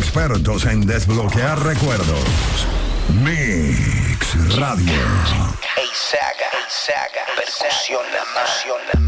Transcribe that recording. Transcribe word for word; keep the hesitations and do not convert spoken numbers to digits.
expertos en desbloquear recuerdos. Mix Radio. Eizaga, Eizaga, percusión, percusión.